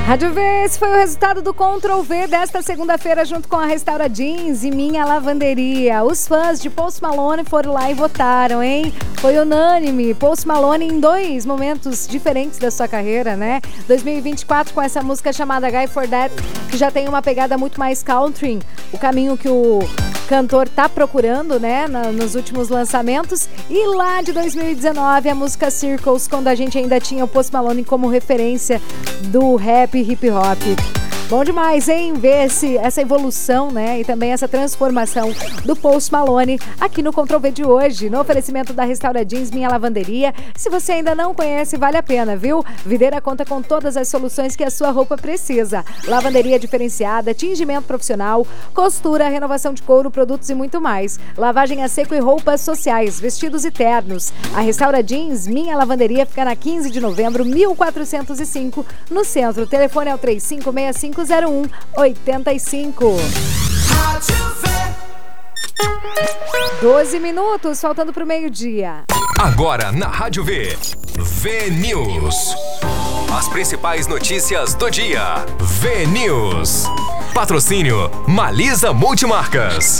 Rádio V, esse foi o resultado do Ctrl V desta segunda-feira junto com a Restaura Jeans e Minha Lavanderia. Os fãs de Post Malone foram lá e votaram, hein? Foi unânime. Post Malone em 2 momentos diferentes da sua carreira, né? 2024 com essa música chamada Guy for That, que já tem uma pegada muito mais country, o caminho que o cantor tá procurando, né, nos últimos lançamentos. E lá de 2019, a música Circles, quando a gente ainda tinha o Post Malone como referência do rap e hip hop. Bom demais, hein? Ver essa evolução, né? E também essa transformação do Post Malone aqui no Ctrl V de hoje, no oferecimento da Restaura Jeans, Minha Lavanderia. Se você ainda não conhece, vale a pena, viu? Videira conta com todas as soluções que a sua roupa precisa. Lavanderia diferenciada, tingimento profissional, costura, renovação de couro, produtos e muito mais. Lavagem a seco e roupas sociais, vestidos e ternos. A Restaura Jeans, Minha Lavanderia, fica na 15 de novembro, 1405, no centro. O telefone é o 3565 0185. 12 minutos, faltando para o meio-dia. Agora na Rádio V, V News. As principais notícias do dia. V News. Patrocínio Malisa Multimarcas.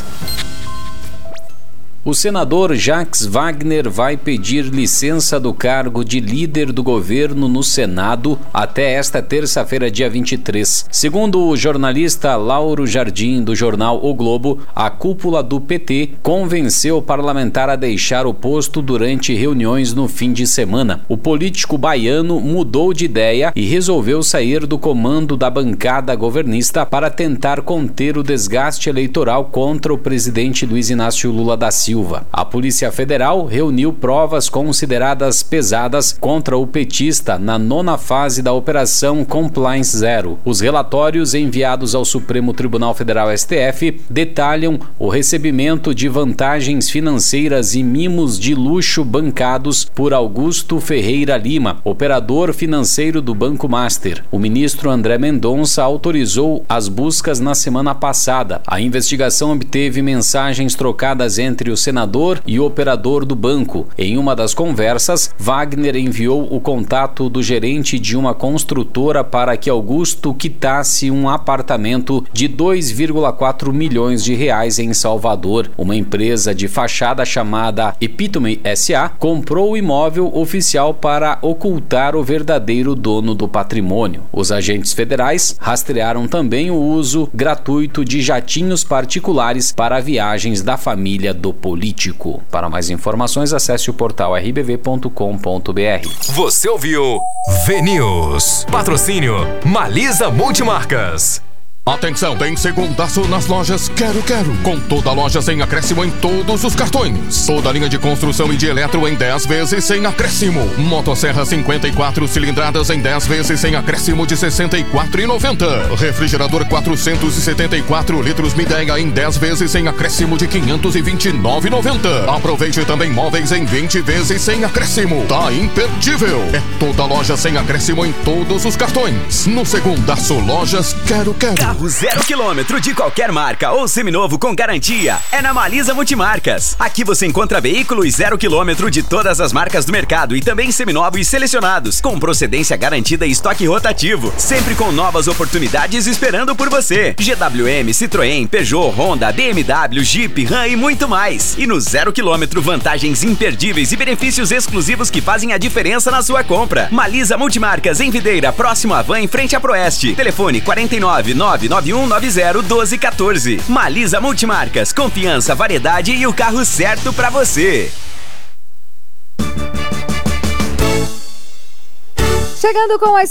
O senador Jacques Wagner vai pedir licença do cargo de líder do governo no Senado até esta terça-feira, dia 23. Segundo o jornalista Lauro Jardim, do jornal O Globo, a cúpula do PT convenceu o parlamentar a deixar o posto durante reuniões no fim de semana. O político baiano mudou de ideia e resolveu sair do comando da bancada governista para tentar conter o desgaste eleitoral contra o presidente Luiz Inácio Lula da Silva. A Polícia Federal reuniu provas consideradas pesadas contra o petista na 9ª fase da Operação Compliance Zero. Os relatórios enviados ao Supremo Tribunal Federal STF detalham o recebimento de vantagens financeiras e mimos de luxo bancados por Augusto Ferreira Lima, operador financeiro do Banco Master. O ministro André Mendonça autorizou as buscas na semana passada. A investigação obteve mensagens trocadas entre o senador e o operador do banco. Em uma das conversas, Wagner enviou o contato do gerente de uma construtora para que Augusto quitasse um apartamento de 2,4 milhões de reais em Salvador. Uma empresa de fachada chamada Epitome S.A. comprou o imóvel oficial para ocultar o verdadeiro dono do patrimônio. Os agentes federais rastrearam também o uso gratuito de jatinhos particulares para viagens da família do político. Para mais informações, acesse o portal rbv.com.br. Você ouviu V News. Patrocínio Malisa Multimarcas. Atenção, tem segundaço nas lojas Quero Quero. Com toda a loja sem acréscimo em todos os cartões. Toda a linha de construção e de eletro em 10 vezes sem acréscimo. Motosserra 54 cilindradas em 10 vezes sem acréscimo de R$ 64,90. Refrigerador 474 litros Midea em 10 vezes sem acréscimo de R$ 529,90. Aproveite também móveis em 20 vezes sem acréscimo. Tá imperdível. É toda a loja sem acréscimo em todos os cartões. No segundaço, lojas Quero Quero. Carro 0 km de qualquer marca ou seminovo com garantia é na Malisa Multimarcas. Aqui você encontra veículos 0 km de todas as marcas do mercado e também seminovos selecionados, com procedência garantida e estoque rotativo, sempre com novas oportunidades esperando por você. GWM, Citroën, Peugeot, Honda, BMW, Jeep, Ram e muito mais. E no 0 km, vantagens imperdíveis e benefícios exclusivos que fazem a diferença na sua compra. Malisa Multimarcas em Videira, próximo à Van, em frente à Proeste. Telefone 49991901214. Malisa Multimarcas, confiança, variedade e o carro certo pra você. Chegando com as